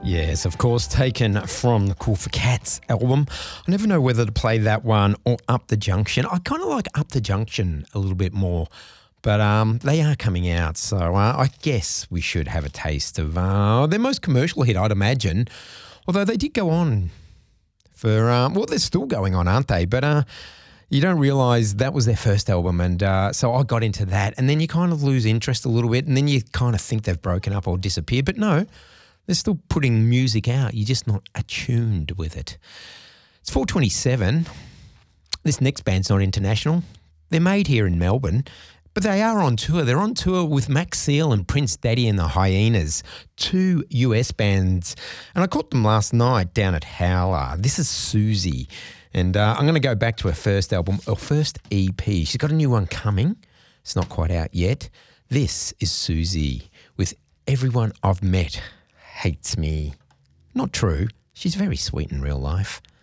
Yes, of course, taken from the Cool for Cats album. I never know whether to play that one or Up the Junction. I kind of like Up the Junction a little bit more, but they are coming out, so I guess we should have a taste of their most commercial hit, I'd imagine. Although they did go on for, well, they're still going on, aren't they? But you don't realise that was their first album, and so I got into that, and then you kind of lose interest a little bit, and then you kind of think they've broken up or disappeared, but no. They're still putting music out. You're just not attuned with it. It's 4:27. This next band's not international. They're made here in Melbourne, but they are on tour. They're on tour with Max Seal and Prince Daddy and the Hyenas, two US bands. And I caught them last night down at Howler. This is Susie. And I'm going to go back to her first album, her first EP. She's got a new one coming. It's not quite out yet. This is Susie with Everyone I've Met Hates Me. Not true. She's very sweet in real life.